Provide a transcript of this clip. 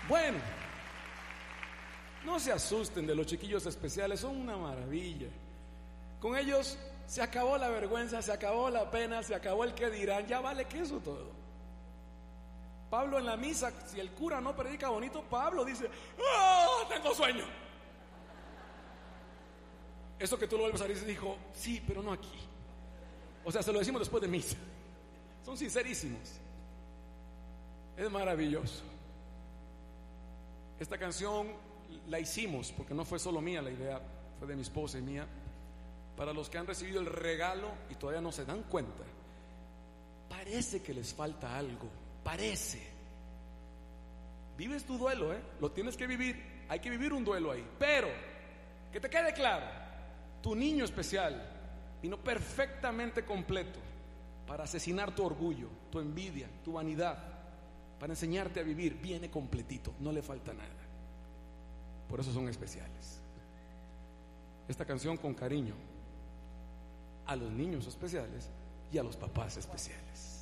Bueno, no se asusten de los chiquillos especiales, son una maravilla. Con ellos se acabó la vergüenza, se acabó la pena, se acabó el que dirán, ya vale que eso todo. Pablo en la misa, si el cura no predica bonito, Pablo dice: ¡oh, tengo sueño! Eso que tú lo vuelves a decir, dijo: sí, pero no aquí. O sea, se lo decimos después de misa. Son sincerísimos. Es maravilloso. Esta canción la hicimos porque no fue solo mía la idea, fue de mi esposa y mía. Para los que han recibido el regalo y todavía no se dan cuenta, parece que les falta algo, parece. Vives tu duelo, lo tienes que vivir, hay que vivir un duelo ahí. Pero, que te quede claro, tu niño especial vino perfectamente completo para asesinar tu orgullo, tu envidia, tu vanidad, para enseñarte a vivir. Viene completito, no le falta nada. Por eso son especiales. Esta canción con cariño a los niños especiales y a los papás especiales.